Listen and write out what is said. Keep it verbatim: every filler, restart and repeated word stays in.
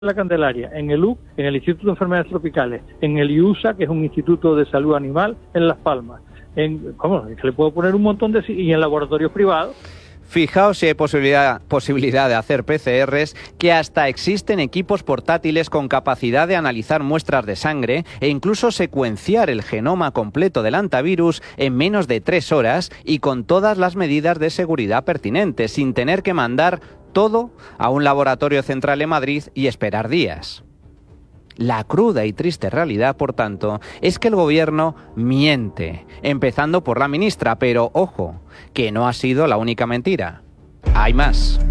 La Candelaria, en el U C, en el Instituto de Enfermedades Tropicales, en el I U S A, que es un Instituto de Salud Animal, en Las Palmas. En, ¿cómo? Se le puedo poner un montón de... y en laboratorios privados. Fijaos si hay posibilidad, posibilidad de hacer P C Rs, que hasta existen equipos portátiles con capacidad de analizar muestras de sangre e incluso secuenciar el genoma completo del hantavirus en menos de tres horas y con todas las medidas de seguridad pertinentes, sin tener que mandar todo a un laboratorio central en Madrid y esperar días. La cruda y triste realidad, por tanto, es que el gobierno miente, empezando por la ministra, pero ojo, que no ha sido la única mentira. Hay más.